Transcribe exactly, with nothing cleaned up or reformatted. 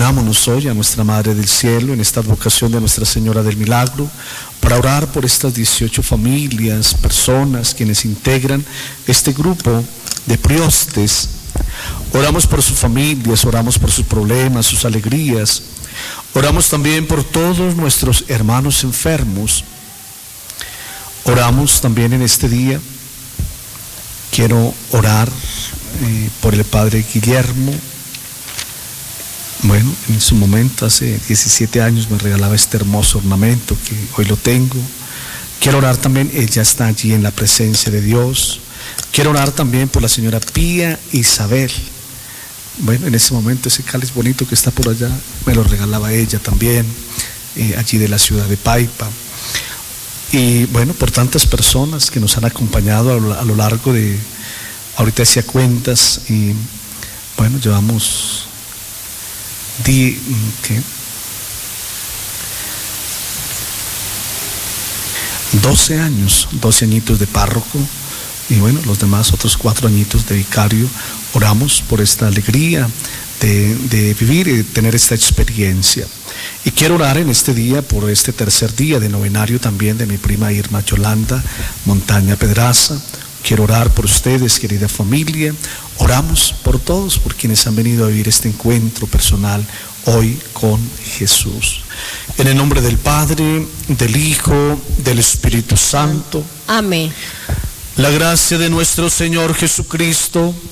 Unámonos hoy a nuestra Madre del Cielo en esta advocación de Nuestra Señora del Milagro para orar por estas dieciocho familias, personas quienes integran este grupo de priostes. Oramos por sus familias, oramos por sus problemas, sus alegrías. Oramos también por todos nuestros hermanos enfermos. Oramos también en este día. Quiero orar eh, por el Padre Guillermo. Bueno, en su momento, hace diecisiete años, me regalaba este hermoso ornamento que hoy lo tengo. Quiero orar también, ella está allí en la presencia de Dios. Quiero orar también por la señora Pía Isabel. Bueno, en ese momento ese cáliz bonito que está por allá, me lo regalaba ella también, eh, allí de la ciudad de Paipa. Y bueno, por tantas personas que nos han acompañado a lo, a lo largo de, ahorita hacía cuentas, y bueno, llevamos di, ¿qué? doce años, doce añitos de párroco, y bueno, los demás otros cuatro añitos de vicario. Oramos por esta alegría de, de vivir y de tener esta experiencia. Y quiero orar en este día por este tercer día de novenario también de mi prima Irma Yolanda Montaña Pedraza. Quiero orar por ustedes, querida familia. Oramos por todos, por quienes han venido a vivir este encuentro personal hoy con Jesús. En el nombre del Padre, del Hijo, del Espíritu Santo. Amén. La gracia de nuestro Señor Jesucristo,